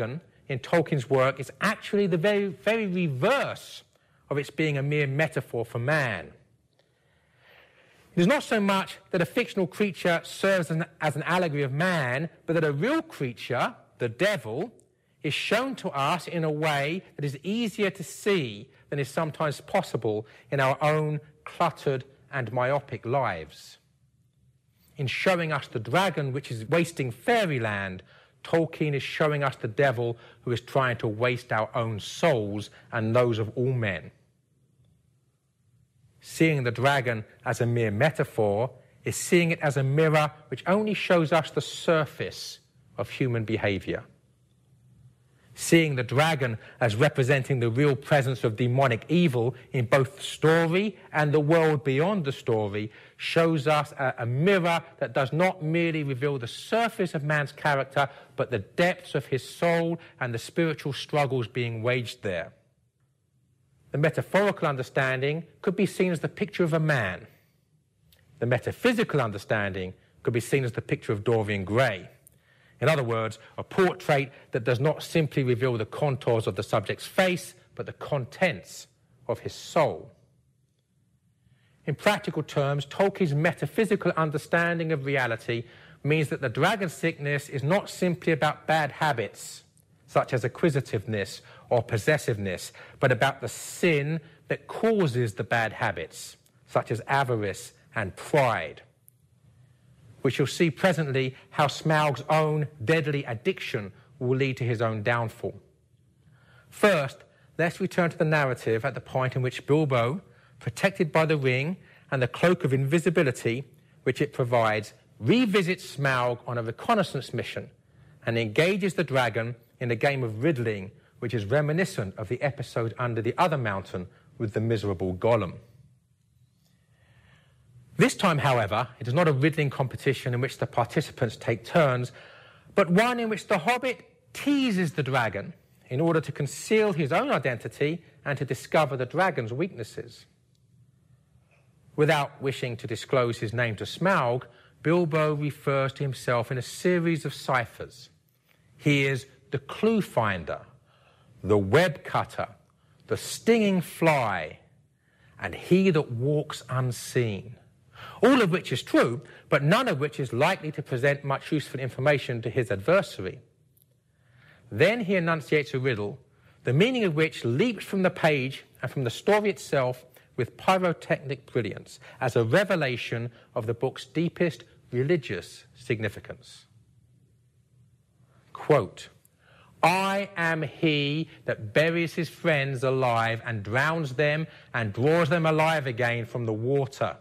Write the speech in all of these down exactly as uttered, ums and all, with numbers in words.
dragon in Tolkien's work is actually the very, very reverse of its being a mere metaphor for man. It is not so much that a fictional creature serves as an, as an allegory of man, but that a real creature, the devil, is shown to us in a way that is easier to see than is sometimes possible in our own cluttered and myopic lives. In showing us the dragon which is wasting fairyland, Tolkien is showing us the devil who is trying to waste our own souls and those of all men. Seeing the dragon as a mere metaphor is seeing it as a mirror which only shows us the surface of human behavior. Seeing the dragon as representing the real presence of demonic evil in both the story and the world beyond the story shows us a, a mirror that does not merely reveal the surface of man's character, but the depths of his soul and the spiritual struggles being waged there. The metaphorical understanding could be seen as the picture of a man. The metaphysical understanding could be seen as the picture of Dorian Gray. In other words, a portrait that does not simply reveal the contours of the subject's face, but the contents of his soul. In practical terms, Tolkien's metaphysical understanding of reality means that the dragon sickness is not simply about bad habits, such as acquisitiveness or possessiveness, but about the sin that causes the bad habits, such as avarice and pride. We shall see presently how Smaug's own deadly addiction will lead to his own downfall. First, let's return to the narrative at the point in which Bilbo, protected by the ring and the cloak of invisibility which it provides, revisits Smaug on a reconnaissance mission and engages the dragon in a game of riddling which is reminiscent of the episode under the other mountain with the miserable Gollum. This time, however, it is not a riddling competition in which the participants take turns, but one in which the Hobbit teases the dragon in order to conceal his own identity and to discover the dragon's weaknesses. Without wishing to disclose his name to Smaug, Bilbo refers to himself in a series of ciphers. He is the clue finder, the web cutter, the stinging fly, and he that walks unseen. All of which is true, but none of which is likely to present much useful information to his adversary. Then he enunciates a riddle, the meaning of which leaps from the page and from the story itself with pyrotechnic brilliance as a revelation of the book's deepest religious significance. Quote, "I am he that buries his friends alive and drowns them and draws them alive again from the water."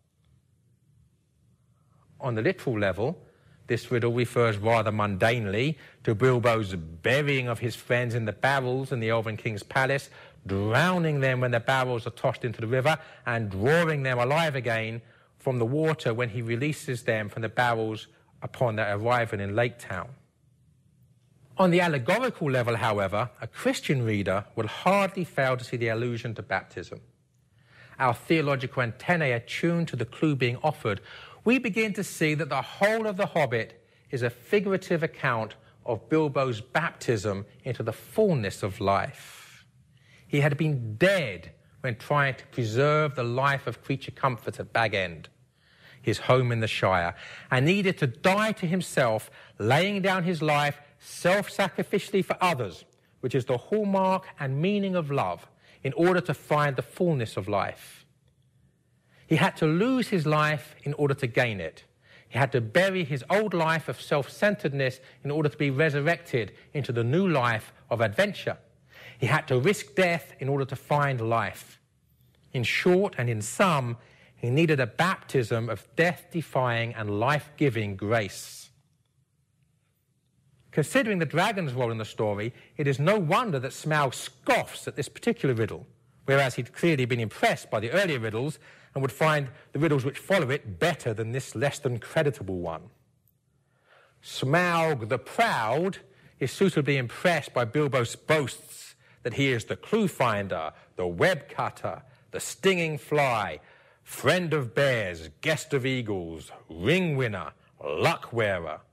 On the literal level, this riddle refers rather mundanely to Bilbo's burying of his friends in the barrels in the Elven King's palace, drowning them when the barrels are tossed into the river, and drawing them alive again from the water when he releases them from the barrels upon their arrival in Lake Town. On the allegorical level, however, a Christian reader will hardly fail to see the allusion to baptism. Our theological antennae attuned to the clue being offered, we begin to see that the whole of The Hobbit is a figurative account of Bilbo's baptism into the fullness of life. He had been dead when trying to preserve the life of creature comforts at Bag End, his home in the Shire, and needed to die to himself, laying down his life self-sacrificially for others, which is the hallmark and meaning of love, in order to find the fullness of life. He had to lose his life in order to gain it. He had to bury his old life of self-centeredness in order to be resurrected into the new life of adventure. He had to risk death in order to find life. In short, and in sum, he needed a baptism of death-defying and life-giving grace. Considering the dragon's role in the story, it is no wonder that Smaug scoffs at this particular riddle, whereas he'd clearly been impressed by the earlier riddles and would find the riddles which follow it better than this less than creditable one. Smaug the Proud is suitably impressed by Bilbo's boasts that he is the clue finder, the web cutter, the stinging fly, friend of bears, guest of eagles, ring winner, luck wearer,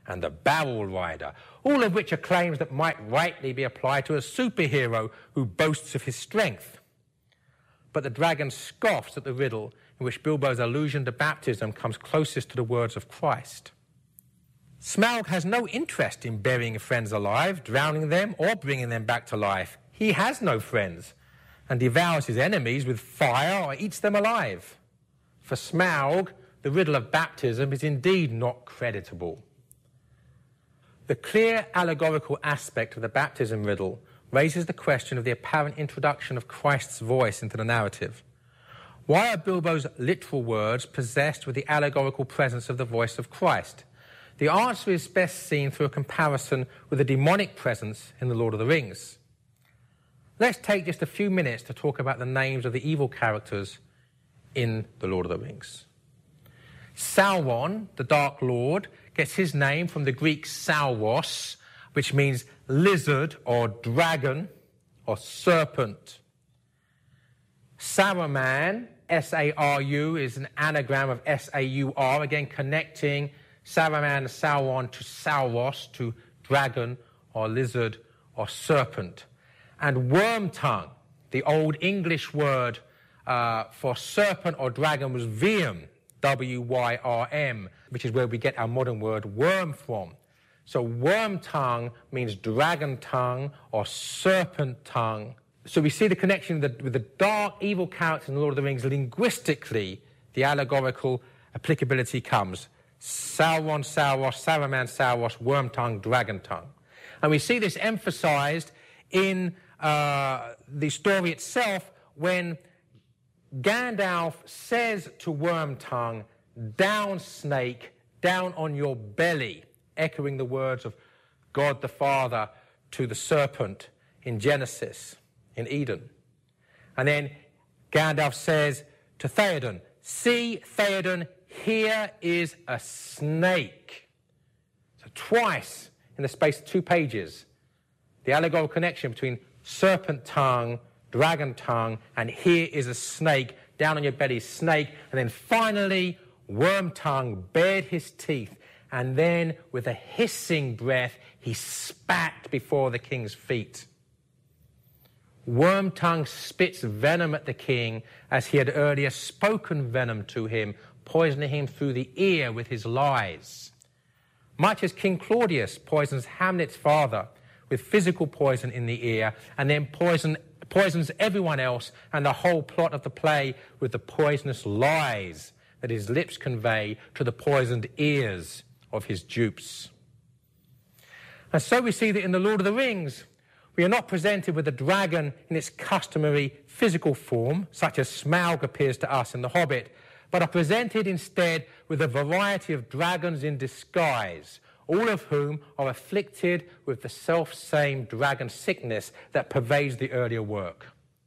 and the Barrel Rider, all of which are claims that might rightly be applied to a superhero who boasts of his strength. But the dragon scoffs at the riddle in which Bilbo's allusion to baptism comes closest to the words of Christ. Smaug has no interest in burying friends alive, drowning them, or bringing them back to life. He has no friends, and devours his enemies with fire or eats them alive. For Smaug, the riddle of baptism is indeed not creditable. The clear allegorical aspect of the baptism riddle raises the question of the apparent introduction of Christ's voice into the narrative. Why are Bilbo's literal words possessed with the allegorical presence of the voice of Christ? The answer is best seen through a comparison with the demonic presence in The Lord of the Rings. Let's take just a few minutes to talk about the names of the evil characters in The Lord of the Rings. Sauron, the Dark Lord, gets his name from the Greek Sauros, which means lizard or dragon or serpent. Saruman, S A R U, is an anagram of S A U R, again connecting Saruman, Sauron to Sauros, to dragon or lizard or serpent. And Wormtongue, the old English word uh, for serpent or dragon, was Wyrm, W Y R M, which is where we get our modern word worm from. So Wormtongue means dragon tongue or serpent tongue. So we see the connection with the, with the dark, evil characters in The Lord of the Rings. Linguistically, the allegorical applicability comes. Sauron, Sauros, Saruman, Sauros, Wormtongue, dragon tongue. And we see this emphasized in uh, the story itself when Gandalf says to Wormtongue, "Down, snake, down on your belly," echoing the words of God the Father to the serpent in Genesis, in Eden. And then Gandalf says to Theoden, "See, Theoden, here is a snake." So twice in the space of two pages, the allegorical connection between serpent tongue, dragon tongue, and here is a snake, down on your belly, snake. And then finally, Wormtongue bared his teeth, and then with a hissing breath, he spat before the king's feet. Wormtongue spits venom at the king as he had earlier spoken venom to him, poisoning him through the ear with his lies. Much as King Claudius poisons Hamlet's father with physical poison in the ear and then poison, poisons everyone else and the whole plot of the play with the poisonous lies that his lips convey to the poisoned ears of his dupes. And so we see that in The Lord of the Rings, we are not presented with the dragon in its customary physical form, such as Smaug appears to us in The Hobbit, but are presented instead with a variety of dragons in disguise, all of whom are afflicted with the self-same dragon sickness that pervades the earlier work.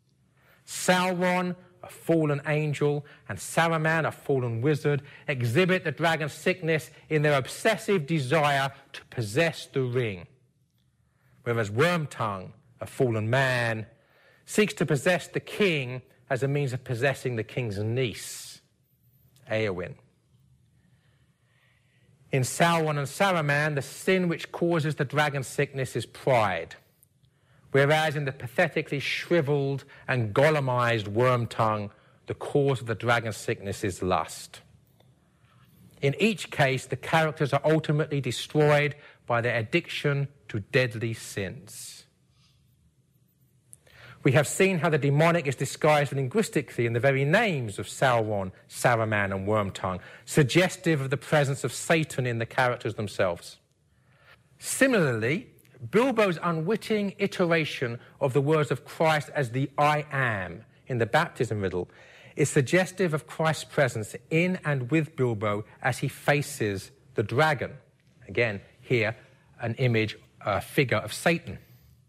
Sauron, a fallen angel, and Saruman, a fallen wizard, exhibit the dragon sickness in their obsessive desire to possess the ring, whereas Wormtongue, a fallen man, seeks to possess the king as a means of possessing the king's niece, Eowyn. In Sauron and Saruman, the sin which causes the dragon sickness is pride, whereas in the pathetically shriveled and golemized Wormtongue, the cause of the dragon sickness is lust. In each case, the characters are ultimately destroyed by their addiction to deadly sins. We have seen how the demonic is disguised linguistically in the very names of Sauron, Saruman, and Wormtongue, suggestive of the presence of Satan in the characters themselves. Similarly, Bilbo's unwitting iteration of the words of Christ as the I am in the baptism riddle is suggestive of Christ's presence in and with Bilbo as he faces the dragon. Again, here, an image, a figure of Satan.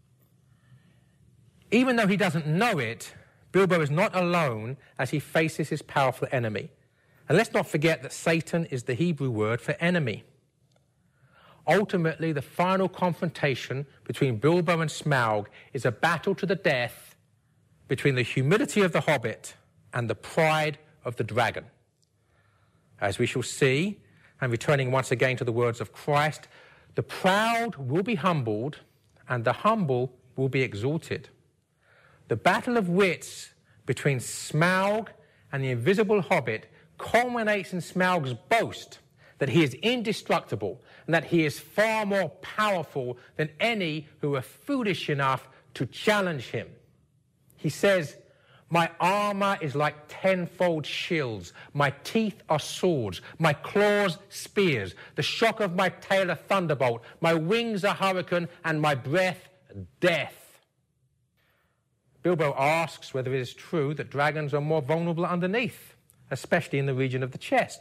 Even though he doesn't know it, Bilbo is not alone as he faces his powerful enemy. And let's not forget that Satan is the Hebrew word for enemy. Ultimately, the final confrontation between Bilbo and Smaug is a battle to the death between the humility of the hobbit and the pride of the dragon. As we shall see, and returning once again to the words of Christ, the proud will be humbled and the humble will be exalted. The battle of wits between Smaug and the invisible hobbit culminates in Smaug's boast that he is indestructible and that he is far more powerful than any who are foolish enough to challenge him. He says, "My armor is like tenfold shields, my teeth are swords, my claws spears, the shock of my tail a thunderbolt, my wings a hurricane, and my breath death." Bilbo asks whether it is true that dragons are more vulnerable underneath, especially in the region of the chest.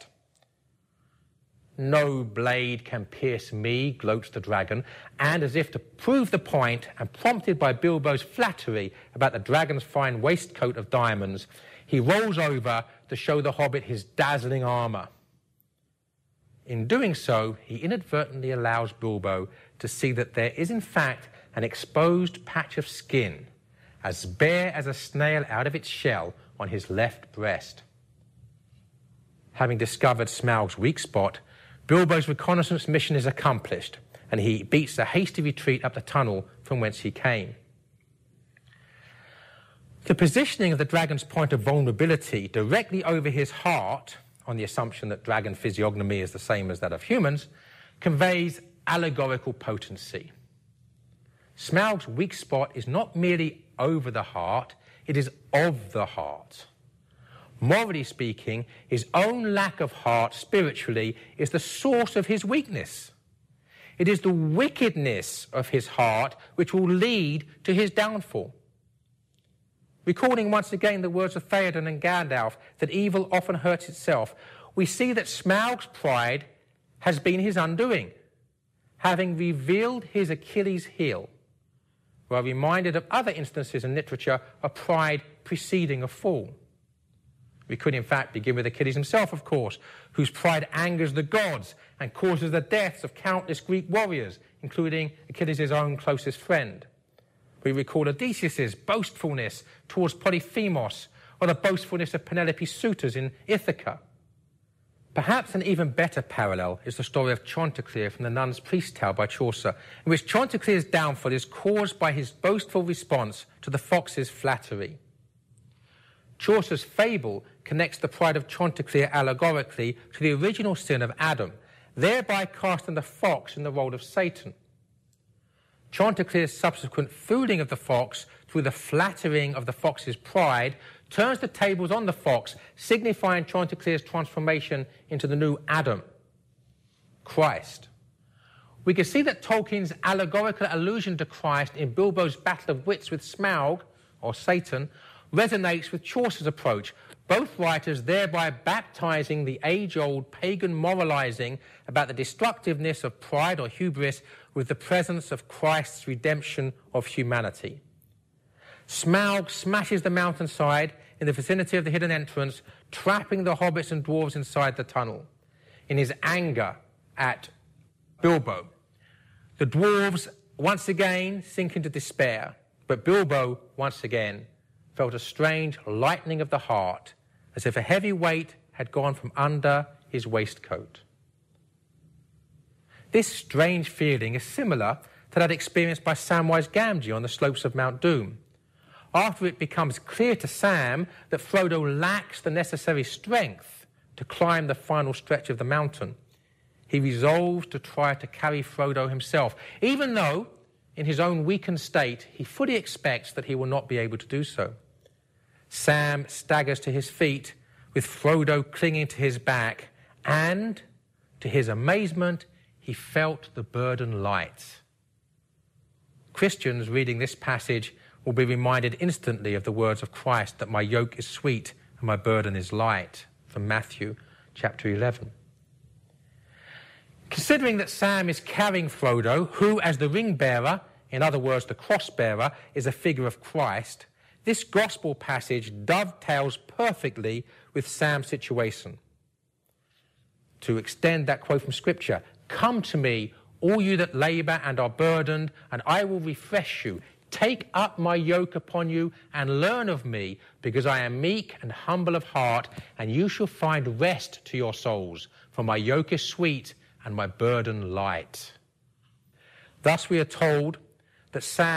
"No blade can pierce me," gloats the dragon, and as if to prove the point, and prompted by Bilbo's flattery about the dragon's fine waistcoat of diamonds, he rolls over to show the hobbit his dazzling armour. In doing so, he inadvertently allows Bilbo to see that there is in fact an exposed patch of skin, as bare as a snail out of its shell, on his left breast. Having discovered Smaug's weak spot, Bilbo's reconnaissance mission is accomplished, and he beats a hasty retreat up the tunnel from whence he came. The positioning of the dragon's point of vulnerability directly over his heart, on the assumption that dragon physiognomy is the same as that of humans, conveys allegorical potency. Smaug's weak spot is not merely over the heart, it is of the heart. Morally speaking, his own lack of heart spiritually is the source of his weakness. It is the wickedness of his heart which will lead to his downfall. Recalling once again the words of Theoden and Gandalf that evil often hurts itself, we see that Smaug's pride has been his undoing. Having revealed his Achilles heel, we are reminded of other instances in literature of pride preceding a fall. We could, in fact, begin with Achilles himself, of course, whose pride angers the gods and causes the deaths of countless Greek warriors, including Achilles' own closest friend. We recall Odysseus' boastfulness towards Polyphemus, or the boastfulness of Penelope's suitors in Ithaca. Perhaps an even better parallel is the story of Chanticleer from the Nun's Priest Tale by Chaucer, in which Chanticleer's downfall is caused by his boastful response to the fox's flattery. Chaucer's fable connects the pride of Chanticleer allegorically to the original sin of Adam, thereby casting the fox in the role of Satan. Chanticleer's subsequent fooling of the fox through the flattering of the fox's pride turns the tables on the fox, signifying Chanticleer's transformation into the new Adam, Christ. We can see that Tolkien's allegorical allusion to Christ in Bilbo's battle of wits with Smaug, or Satan, resonates with Chaucer's approach, both writers thereby baptizing the age-old pagan moralizing about the destructiveness of pride or hubris with the presence of Christ's redemption of humanity. Smaug smashes the mountainside in the vicinity of the hidden entrance, trapping the hobbits and dwarves inside the tunnel. In his anger at Bilbo, the dwarves once again sink into despair, but Bilbo once again felt a strange lightening of the heart, as if a heavy weight had gone from under his waistcoat. This strange feeling is similar to that experienced by Samwise Gamgee on the slopes of Mount Doom. After it becomes clear to Sam that Frodo lacks the necessary strength to climb the final stretch of the mountain, he resolves to try to carry Frodo himself, even though, in his own weakened state, he fully expects that he will not be able to do so. Sam staggers to his feet, with Frodo clinging to his back, and, to his amazement, he felt the burden light. Christians reading this passage will be reminded instantly of the words of Christ that my yoke is sweet and my burden is light, from Matthew chapter eleven. Considering that Sam is carrying Frodo, who, as the ring bearer, in other words, the cross bearer, is a figure of Christ, this gospel passage dovetails perfectly with Sam's situation. To extend that quote from Scripture, "Come to me, all you that labour and are burdened, and I will refresh you. Take up my yoke upon you and learn of me, because I am meek and humble of heart, and you shall find rest to your souls. For my yoke is sweet and my burden light. Thus we are told that Sam